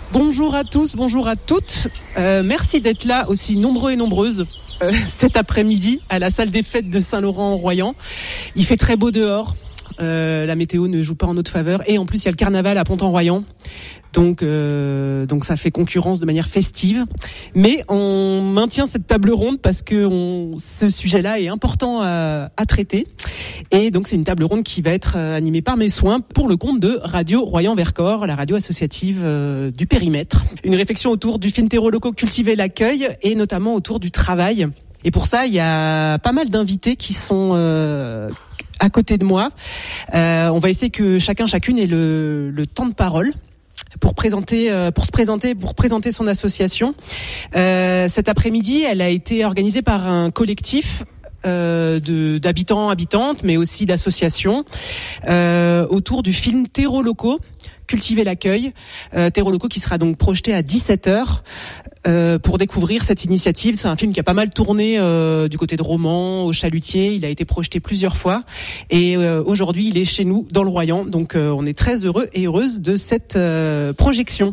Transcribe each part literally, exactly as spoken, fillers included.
Bonjour à tous, bonjour à toutes. Euh, merci d'être là aussi nombreux et nombreuses euh, cet après-midi à la salle des fêtes de Saint-Laurent-en-Royan. Il fait très beau dehors. Euh, la météo ne joue pas en notre faveur et en plus il y a le carnaval à Pont-en-Royan. Donc, euh, donc ça fait concurrence de manière festive. Mais on maintient cette table ronde parce que on, ce sujet-là est important à, à traiter. Et donc c'est une table ronde qui va être animée par mes soins pour le compte de Radio Royan-Vercors, la radio associative euh, du périmètre. Une réflexion autour du film Terreaux locaux, cultiver l'accueil et notamment autour du travail. Et pour ça, il y a pas mal d'invités qui sont euh, à côté de moi. Euh, on va essayer que chacun, chacune ait le, le temps de parole pour présenter, euh, pour se présenter, pour présenter son association. Euh, cet après-midi, elle a été organisée par un collectif euh, de d'habitants, habitantes, mais aussi d'associations euh, autour du film Terreaux locaux, cultiver l'accueil. Euh, Terreaux locaux qui sera donc projeté à dix-sept heures. Euh, pour découvrir cette initiative. C'est un film qui a pas mal tourné euh, du côté de Romans, au Chalutier. Il a été projeté plusieurs fois et euh, aujourd'hui il est chez nous dans le Royan. Donc euh, on est très heureux et heureuse de cette euh, projection.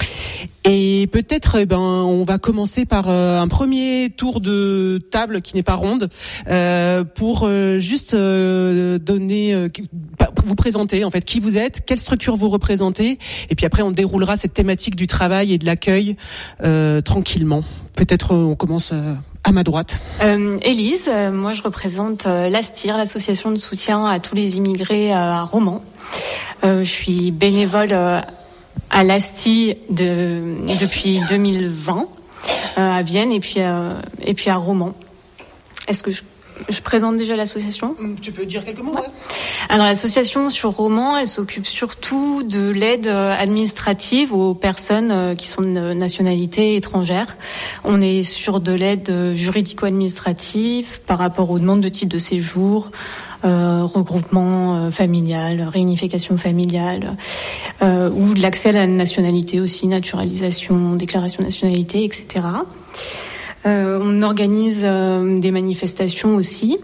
Et peut-être eh ben on va commencer par euh, un premier tour de table qui n'est pas ronde euh, pour euh, juste euh, donner euh, vous présenter en fait qui vous êtes, quelle structure vous représentez et puis après on déroulera cette thématique du travail et de l'accueil euh, tranquillement. Peut-être euh, on commence euh, à ma droite. Euh, Élise, euh, moi je représente euh, l'ASTIR, l'association de soutien à tous les immigrés euh, à Romans. Euh, je suis bénévole euh, à l'Asti de, depuis deux mille vingt euh, à Vienne et puis, euh, et puis à Romans. Est-ce que je, je présente déjà l'association ? Tu peux dire quelques mots, ouais. Alors l'association sur Romans, elle s'occupe surtout de l'aide administrative aux personnes qui sont de nationalité étrangère. On est sur de l'aide juridico-administrative par rapport aux demandes de titre de séjour, euh, regroupement euh, familial, réunification familiale, euh, ou de l'accès à la nationalité aussi, naturalisation, déclaration de nationalité, et cetera. Euh, on organise euh, des manifestations aussi.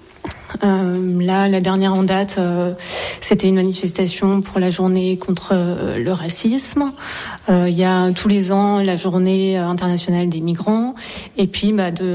Euh, là, la dernière en date, euh, c'était une manifestation pour la journée contre euh, le racisme. Euh, il y a tous les ans la journée internationale des migrants. Et puis, bah, de